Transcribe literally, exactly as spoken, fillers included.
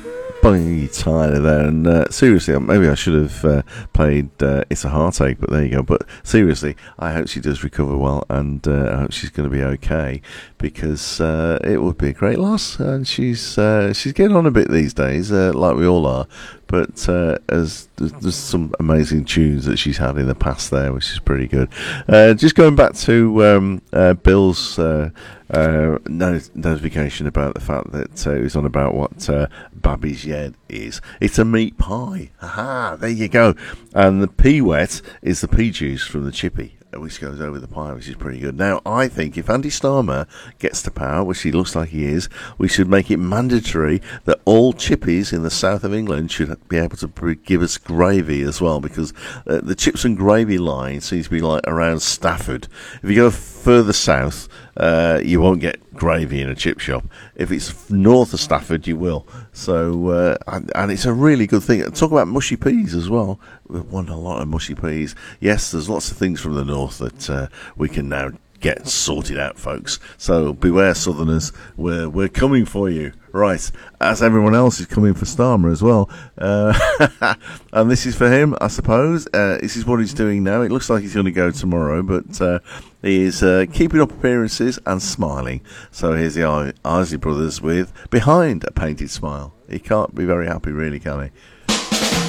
Bonnie Tyler there, and uh, seriously, maybe I should have uh, played uh, It's a Heartache, but there you go. But seriously, I hope she does recover well, and uh, I hope she's going to be okay, because uh, it would be a great loss, and she's uh, she's getting on a bit these days, uh, like we all are. But uh, as there's, there's some amazing tunes that she's had in the past there, which is pretty good. Uh, just going back to um, uh, Bill's uh, uh, not- notification about the fact that uh, it was on about what uh, Babby's Yed is. It's a meat pie. Aha, there you go. And the pea wet is the pea juice from the chippy, which goes over the pie, which is pretty good. Now, I think if Andy Starmer gets to power, which he looks like he is, we should make it mandatory that all chippies in the south of England should be able to give us gravy as well, because uh, the chips and gravy line seems to be like around Stafford. If you go further south, uh, you won't get gravy in a chip shop. If it's north of Stafford, you will. So, uh, and, and it's a really good thing. Talk about mushy peas as well. We've won a lot of mushy peas. Yes, there's lots of things from the north that uh, we can now get sorted out, folks. So beware, Southerners. We're we're coming for you. Right, as everyone else is coming for Starmer as well. Uh, and this is for him, I suppose. Uh, this is what he's doing now. It looks like he's going to go tomorrow, but uh, he is uh, keeping up appearances and smiling. So here's the Isley Brothers with Behind a Painted Smile. He can't be very happy, really, can he?